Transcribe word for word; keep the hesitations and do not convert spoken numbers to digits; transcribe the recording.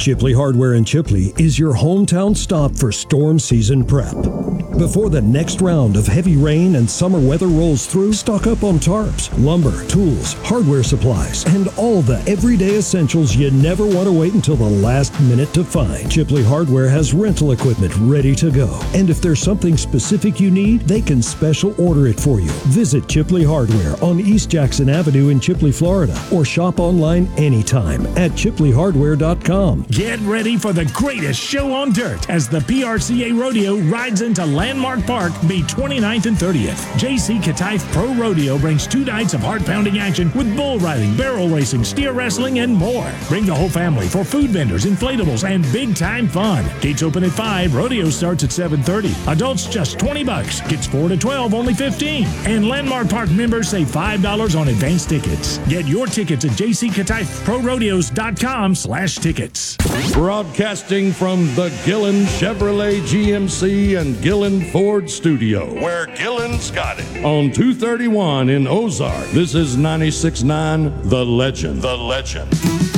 Chipley Hardware in Chipley is your hometown stop for storm season prep. Before the next round of heavy rain and summer weather rolls through, stock up on tarps, lumber, tools, hardware supplies, and all the everyday essentials you never want to wait until the last minute to find. Chipley Hardware has rental equipment ready to go. And if there's something specific you need, they can special order it for you. Visit Chipley Hardware on East Jackson Avenue in Chipley, Florida, or shop online anytime at chipley hardware dot com. Get ready for the greatest show on dirt as the P R C A Rodeo rides into Landmark Park May twenty-ninth and thirtieth. J C Kataif Pro Rodeo brings two nights of heart-pounding action with bull riding, barrel racing, steer wrestling, and more. Bring the whole family for food vendors, inflatables, and big-time fun. Gates open at five. Rodeo starts at seven thirty. Adults just twenty bucks. Kids four to twelve, only fifteen. And Landmark Park members save five dollars on advance tickets. Get your tickets at j c kataif pro rodeos dot com slash tickets. Broadcasting from the Gillen Chevrolet G M C and Gillen Ford studio, where Gillen's got it. On two thirty-one in Ozark, this is ninety-six point nine The Legend. The Legend.